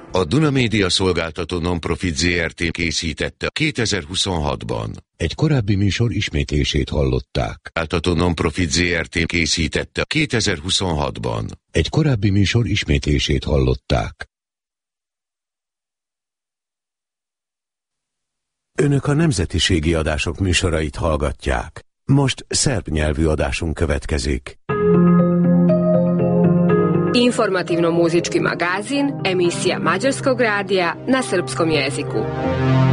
A Duna Média Szolgáltató Nonprofit Zrt. Készítette 2026-ban. Egy korábbi műsor ismétlését hallották. Szolgáltató Nonprofit Zrt. Készítette 2026-ban. Egy korábbi műsor ismétlését hallották. Önök a nemzetiségi adások műsorait hallgatják. Most szerb nyelvű adásunk következik. Informativno-muzički magazin, emisija Mađarskog radija na srpskom jeziku.